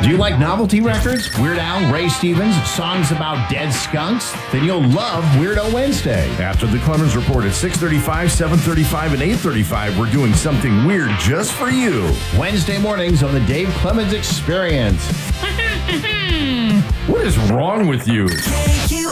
Do you like novelty records, Weird Al, Ray Stevens, songs about dead skunks? Then you'll love Weirdo Wednesday. After the Clemens Report at 6:35, 7:35, and 8:35, we're doing something weird just for you. Wednesday mornings on the Dave Clemens Experience. What is wrong with you?